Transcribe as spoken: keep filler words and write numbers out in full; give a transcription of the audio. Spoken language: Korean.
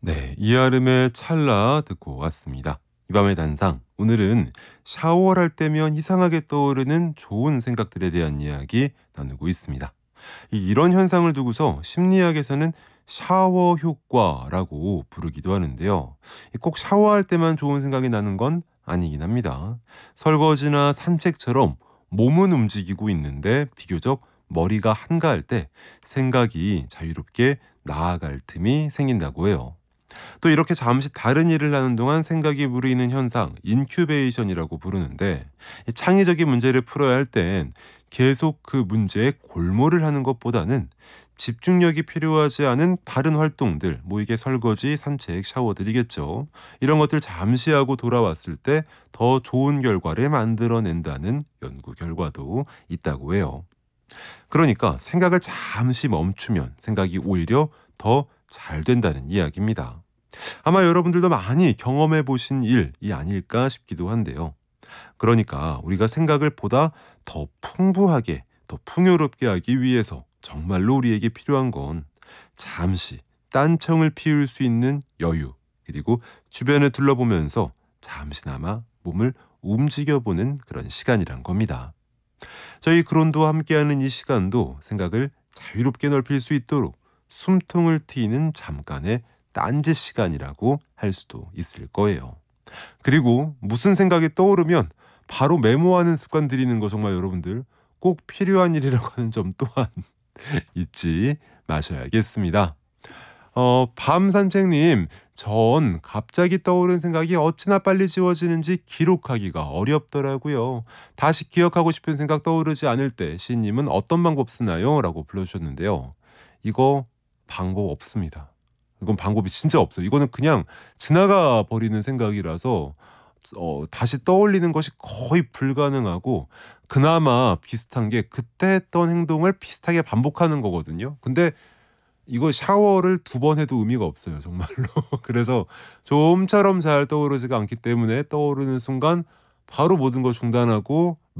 네, 이아름의 찰나 듣고 왔습니다. 이 밤의 단상, 오늘은 샤워를 할 때면 이상하게 떠오르는 좋은 생각들에 대한 이야기 나누고 있습니다. 이- 이런 현상을 두고서 심리학에서는 샤워 효과라고 부르기도 하는데요. 이꼭 샤워할 때만 좋은 생각이 나는 건 아니긴 합니다. 설거지나 산책처럼 몸은 움직이고 있는데 비교적 머리가 한가할 때 생각이 자유롭게 나아갈 틈이 생긴다고 해요. 또 이렇게 잠시 다른 일을 하는 동안 생각이 무르익는 현상, 인큐베이션이라고 부르는데, 이 창의적인 문제를 풀어야 할 땐 계속 그 문제에 골몰을 하는 것보다는 집중력이 필요하지 않은 다른 활동들, 뭐 이게 설거지, 산책, 샤워들이겠죠. 이런 것들 잠시 하고 돌아왔을 때 더 좋은 결과를 만들어낸다는 연구 결과도 있다고 해요. 그러니까 생각을 잠시 멈추면 생각이 오히려 더 잘 된다는 이야기입니다. 아마 여러분들도 많이 경험해 보신 일이 아닐까 싶기도 한데요. 그러니까 우리가 생각을 보다 더 풍부하게, 더 풍요롭게 하기 위해서 정말로 우리에게 필요한 건 잠시 딴청을 피울 수 있는 여유, 그리고 주변을 둘러보면서 잠시나마 몸을 움직여보는 그런 시간이란 겁니다. 저희 그론도 함께하는 이 시간도 생각을 자유롭게 넓힐 수 있도록 숨통을 트이는 잠깐의 딴짓 시간이라고 할 수도 있을 거예요. 그리고 무슨 생각이 떠오르면 바로 메모하는 습관 들이는 거 정말 여러분들 꼭 필요한 일이라고 하는 점 또한 잊지 마셔야겠습니다. 어, 밤 산책님, 전 갑자기 떠오른 생각이 어찌나 빨리 지워지는지 기록하기가 어렵더라고요. 다시 기억하고 싶은 생각 떠오르지 않을 때 시인님은 어떤 방법 쓰나요? 라고 불러주셨는데요. 이거 방법 없습니다. 이건 방법이 진짜 없어요. 이거는 그냥 지나가 버리는 생각이라서 어, 다시 떠올리는 것이 거의 불가능하고, 그나마 비슷한 게 그때 했던 행동을 비슷하게 반복하는 거거든요. 근데 이거 샤워를 두 번 해도 의미가 없어요, 정말로. 그래서 좀처럼 잘 떠오르지가 않기 때문에 떠오르는 순간 바로 모든 걸 중단하고